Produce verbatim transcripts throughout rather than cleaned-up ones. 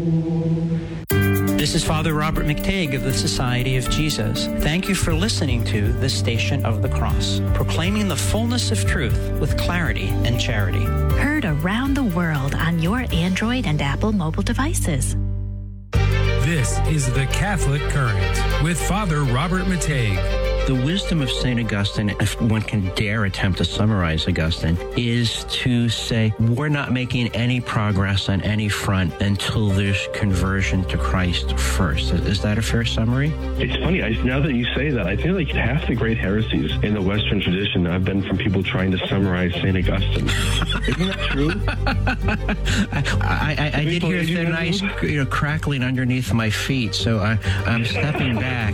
This is Father Robert McTague of the Society of Jesus. Thank you for listening to The Station of the Cross, proclaiming the fullness of truth with clarity and charity. Heard around the world on your Android and Apple mobile devices. This is The Catholic Current with Father Robert McTague. The wisdom of Saint Augustine, if one can dare attempt to summarize Augustine, is to say we're not making any progress on any front until there's conversion to Christ first. Is that a fair summary? It's funny, I, now that you say that, I feel like half the great heresies in the Western tradition have been from people trying to summarize Saint Augustine. Isn't that true? I, I, I, I did hear they're nice, you know, crackling underneath my feet, so I, I'm stepping back.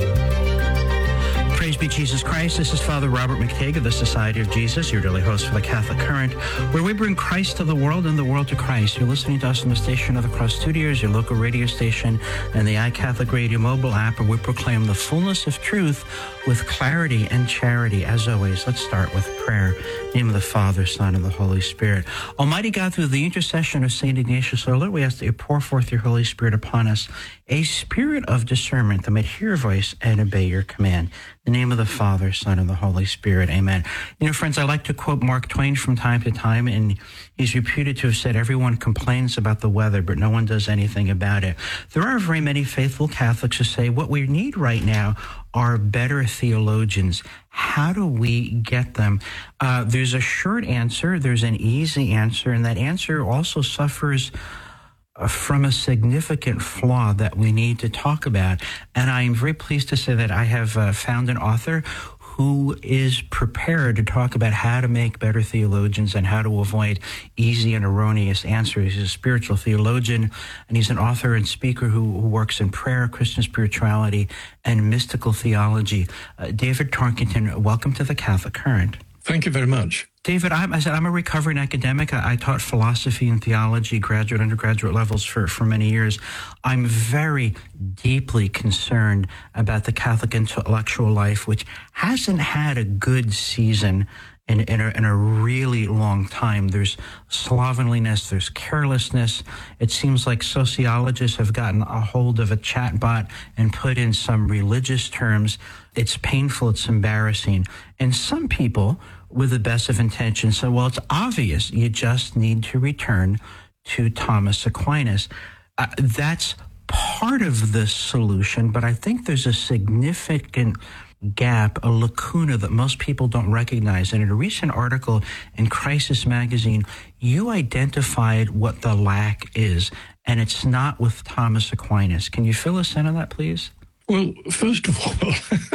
Praise be Jesus Christ. This is Father Robert McTague of the Society of Jesus, your daily host for the Catholic Current, where we bring Christ to the world and the world to Christ. You're listening to us on the Station of the Cross Studios, your local radio station, and the iCatholic Radio mobile app, where we proclaim the fullness of truth with clarity and charity. As always, let's start with prayer. In the name of the Father, Son, and the Holy Spirit. Almighty God, through the intercession of Saint Ignatius our Lord, we ask that you pour forth your Holy Spirit upon us, a spirit of discernment that may hear your voice and obey your command. In the name of the Father, Son, and the Holy Spirit. Amen. You know, friends, I like to quote Mark Twain from time to time, and he's reputed to have said, everyone complains about the weather, but no one does anything about it. There are very many faithful Catholics who say what we need right now are better theologians. How do we get them? Uh, there's a short answer, there's an easy answer, and that answer also suffers from a significant flaw that we need to talk about. And I am very pleased to say that I have uh, found an author who is prepared to talk about how to make better theologians and how to avoid easy and erroneous answers. He's a spiritual theologian, and he's an author and speaker who, who works in prayer, Christian spirituality, and mystical theology. Uh, David Tarkington, welcome to the Catholic Current. Thank you very much. David, I'm, I said, I'm a recovering academic. I, I taught philosophy and theology, graduate, undergraduate levels for, for many years. I'm very deeply concerned about the Catholic intellectual life, which hasn't had a good season in, in, a, in a really long time. There's slovenliness, there's carelessness. It seems like sociologists have gotten a hold of a chatbot and put in some religious terms. It's painful, it's embarrassing. And some people, with the best of intentions, so, well, it's obvious you just need to return to Thomas Aquinas. Uh, that's part of the solution, but I think there's a significant gap, a lacuna that most people don't recognize. And in a recent article in Crisis Magazine, you identified what the lack is, and it's not with Thomas Aquinas. Can you fill us in on that, please? Well, first of all,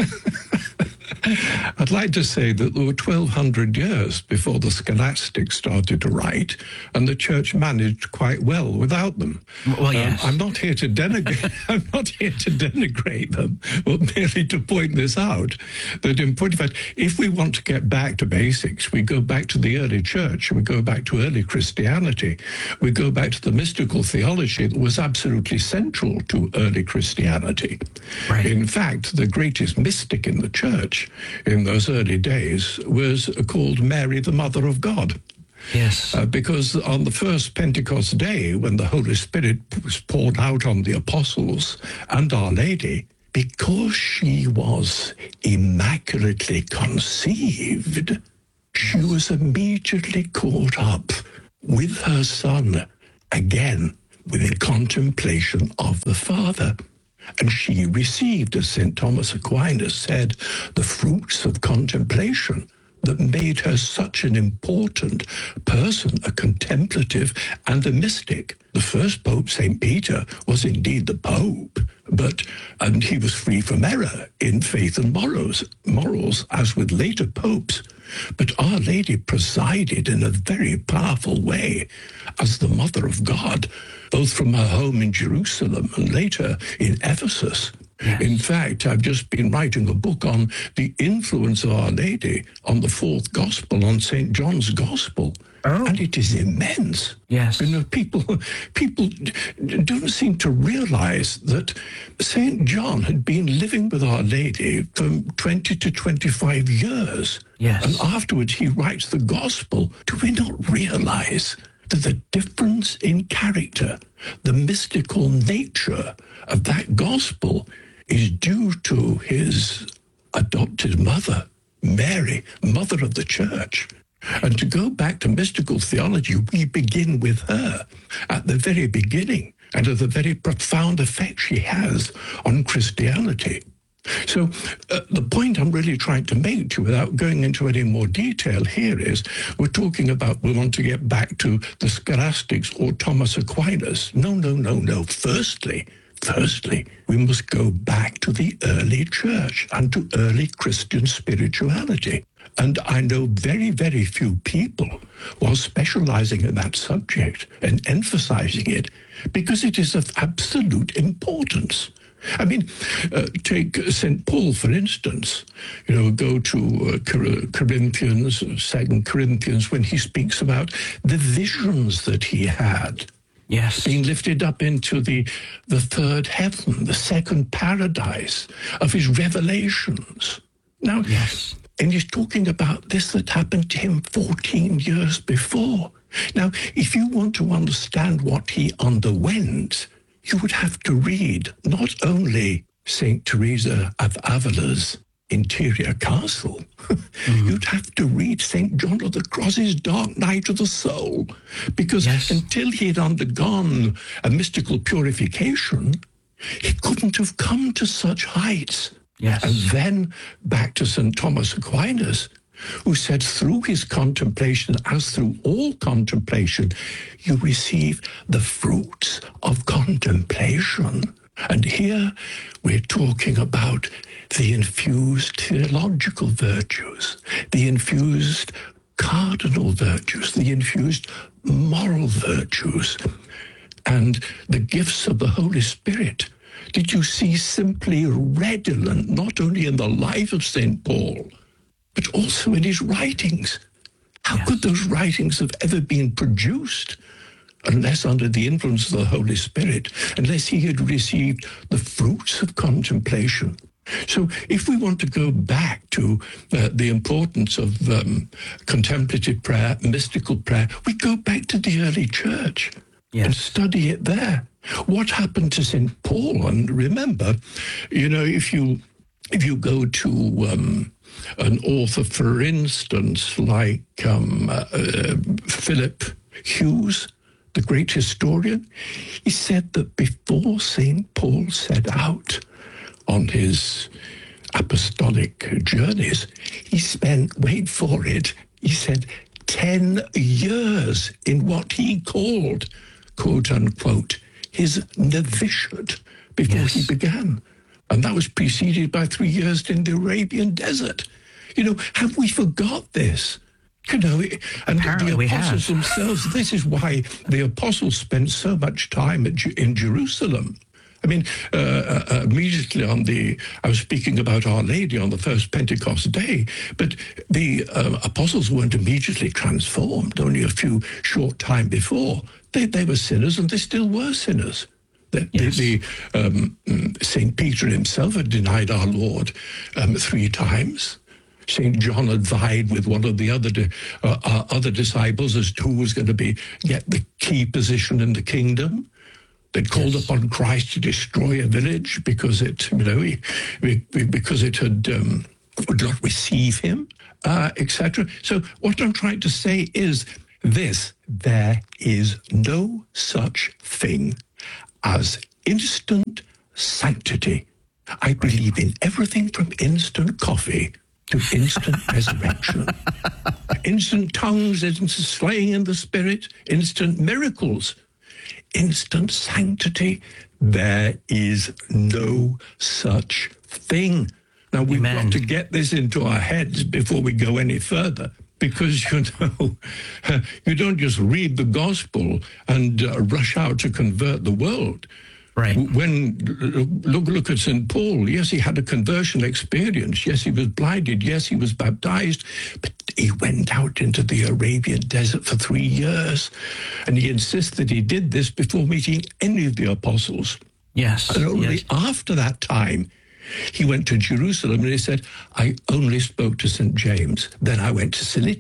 I'd like to say that there were twelve hundred years before the scholastics started to write, and the Church managed quite well without them. Well, yes. Um, I'm not here to denigrate. I'm not here to denigrate them, but merely to point this out. That in point of fact, if we want to get back to basics, we go back to the early Church. We go back to early Christianity. We go back to the mystical theology that was absolutely central to early Christianity. Right. In fact, the greatest mystic in the Church in those early days was called Mary, the Mother of God. Yes. Uh, because on the first Pentecost day, when the Holy Spirit was poured out on the apostles and Our Lady, because she was immaculately conceived, she was immediately caught up with her Son, again, within contemplation of the Father. And she received, as Saint Thomas Aquinas said, the fruits of contemplation that made her such an important person, a contemplative and a mystic. The first Pope, Saint Peter, was indeed the Pope, but and he was free from error in faith and morals, morals, as with later popes. But Our Lady presided in a very powerful way as the Mother of God, both from her home in Jerusalem and later in Ephesus. Yes. In fact, I've just been writing a book on the influence of Our Lady on the fourth gospel, on Saint John's Gospel. Oh. And it is immense. Yes. You know, people, people don't seem to realize that Saint John had been living with Our Lady for twenty to twenty-five years. Yes. And afterwards he writes the gospel. Do we not realize that the difference in character, the mystical nature of that gospel is due to his adopted mother, Mary, mother of the church. And to go back to mystical theology, we begin with her at the very beginning and of the very profound effect she has on Christianity. So uh, the point I'm really trying to make to you, without going into any more detail here, is we're talking about we want to get back to the scholastics or Thomas Aquinas. No, no, no, no. Firstly, firstly, we must go back to the early church and to early Christian spirituality. And I know very, very few people who are specializing in that subject and emphasizing it because it is of absolute importance. I mean, uh, take Saint Paul, for instance. You know, go to uh, Cor- Corinthians, Second Corinthians, when he speaks about the visions that he had. Yes. Being lifted up into the, the third heaven, the second paradise of his revelations. Now, yes. And he's talking about this that happened to him fourteen years before. Now, if you want to understand what he underwent, you would have to read not only Saint Teresa of Avila's interior castle, mm-hmm. you'd have to read Saint John of the Cross's Dark Night of the Soul, because yes. until he had undergone a mystical purification, he couldn't have come to such heights. Yes. And then back to Saint Thomas Aquinas, who said through his contemplation, as through all contemplation, you receive the fruits of contemplation. And here we're talking about the infused theological virtues, the infused cardinal virtues, the infused moral virtues, and the gifts of the Holy Spirit. Did you see simply redolent, not only in the life of Saint Paul, but also in his writings? How yes. could those writings have ever been produced unless under the influence of the Holy Spirit, unless he had received the fruits of contemplation? So if we want to go back to uh, the importance of um, contemplative prayer, mystical prayer, we go back to the early church yes. and study it there. What happened to Saint Paul? And remember, you know, if you if you go to um, an author, for instance, like um, uh, uh, Philip Hughes, the great historian, he said that before Saint Paul set out on his apostolic journeys, he spent, wait for it, he said, ten years in what he called, quote unquote, his novitiate before yes. he began. And that was preceded by three years in the Arabian desert. You know, have we forgot this? You know, and Apparently the apostles we have. themselves, this is why the apostles spent so much time at, in Jerusalem. I mean, uh, uh, immediately on the, I was speaking about Our Lady on the first Pentecost day, but the uh, apostles weren't immediately transformed, only a few short time before. They, they were sinners, and they still were sinners. The, yes. the, the um, Saint Peter himself had denied our Lord um, three times. Saint John had vied with one of the other di- uh, uh, other disciples as to who was going to be get the key position in the kingdom. They'd called yes. upon Christ to destroy a village because it, you know, he, because it had um, would not receive him, uh, et cetera. So what I'm trying to say is this: there is no such thing as instant sanctity. I believe in everything from instant coffee to instant resurrection. Instant tongues, instant slaying in the spirit, instant miracles, instant sanctity. There is no such thing. Now, we've Amen. got to get this into our heads before we go any further. Because, you know, you don't just read the gospel and uh, rush out to convert the world. Right. When, look, look at Saint Paul. Yes, he had a conversion experience. Yes, he was blinded. Yes, he was baptized. But he went out into the Arabian desert for three years. And he insists that he did this before meeting any of the apostles. Yes. And only yes. after that time, he went to Jerusalem and he said, I only spoke to Saint James. Then I went to Cilicia,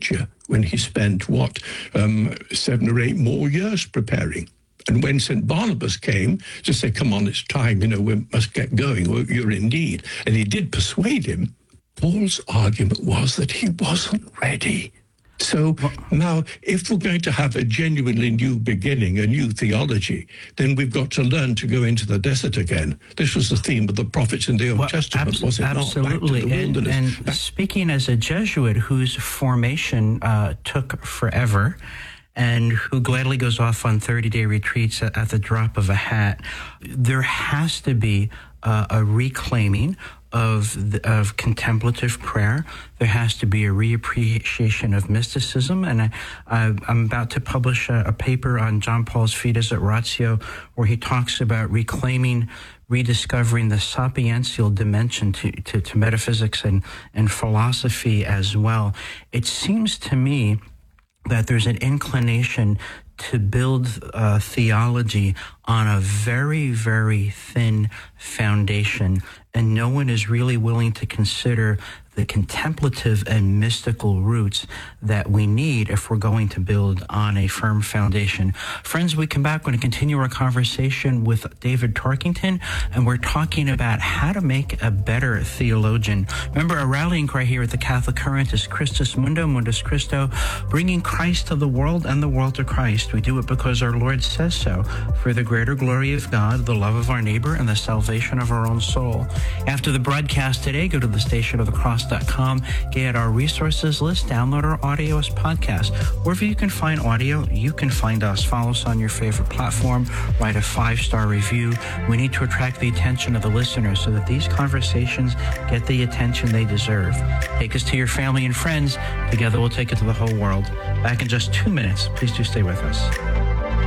when he spent, what, um, seven or eight more years preparing. And when Saint Barnabas came to say, come on, it's time, you know, we must get going, you're in need. And he did persuade him. Paul's argument was that he wasn't ready. So now, if we're going to have a genuinely new beginning, a new theology, then we've got to learn to go into the desert again. This was the theme of the prophets in the Old well, Testament, abs- was it absolutely. not? Back to the and, and speaking as a Jesuit whose formation uh, took forever, and who gladly goes off on thirty-day retreats at, at the drop of a hat, there has to be uh, a reclaiming of the, of contemplative prayer. There has to be a reappreciation of mysticism, and I, I, I'm about to publish a, a paper on John Paul's Fides et Ratio, where he talks about reclaiming, rediscovering the sapiential dimension to, to, to metaphysics and, and philosophy as well. It seems to me that there's an inclination to build uh, theology on a very, very thin foundation, and no one is really willing to consider the contemplative and mystical roots that we need if we're going to build on a firm foundation. Friends, we come back, we're going to continue our conversation with David Torkington, and we're talking about how to make a better theologian. Remember, our rallying cry here at the Catholic Current is Christus Mundo, Mundus Christo, bringing Christ to the world and the world to Christ. We do it because our Lord says so, for the greater glory of God, the love of our neighbor, and the salvation of our own soul. After the broadcast today, go to the station of the cross dot com, get our resources list, download our audio as podcast. Wherever you can find audio, you can find us. Follow us on your favorite platform, write a five-star review. We need to attract the attention of the listeners so that these conversations get the attention they deserve. Take us to your family and friends. Together we'll take it to the whole world. Back in just two minutes. Please do stay with us.